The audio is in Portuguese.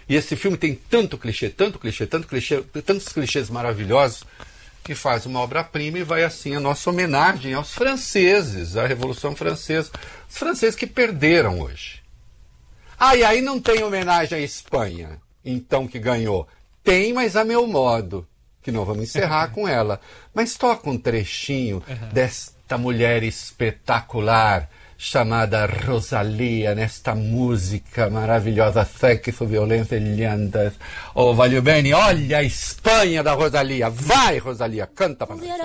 E esse filme tem tanto clichê, tanto clichê, tanto clichê, tantos clichês maravilhosos, que faz uma obra-prima e vai assim a nossa homenagem aos franceses, à Revolução Francesa. Os franceses que perderam hoje. E aí não tem homenagem à Espanha, então, que ganhou. Tem, mas a meu modo, que não vamos encerrar com ela. Mas toca um trechinho desta mulher espetacular, chamada Rosalia, nesta música maravilhosa, Sexo, Violência e Llantas. Oh, valeu bem, olha a Espanha da Rosalia. Vai, Rosalia, canta para nós.